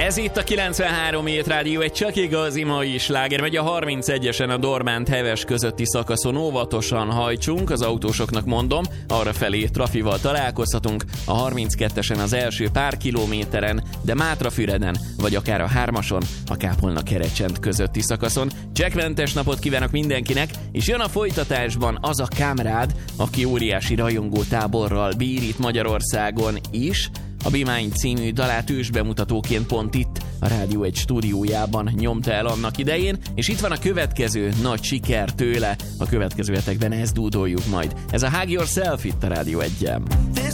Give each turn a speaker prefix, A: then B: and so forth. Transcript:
A: Ez itt a 93 Hét Rádió, egy csak igazi mai sláger. Megy a 31-esen a Dormánt-Heves közötti szakaszon, óvatosan hajtsunk, az autósoknak mondom, arra felé trafival találkozhatunk, a 32-esen az első pár kilométeren, de Mátrafüreden, vagy akár a 3-ason, a Kápolna-Kerecsend közötti szakaszon. Csekkmentes napot kívánok mindenkinek, és jön a folytatásban az a kamrád, aki óriási rajongó táborral bír itt Magyarországon is. A Be Mine című dalát ősbemutatóként pont itt, a Rádió 1 stúdiójában nyomta el annak idején, és itt van a következő nagy siker tőle. A következő hetekben ezt dúdoljuk majd. Ez a Hug Yourself itt a Rádió 1-en.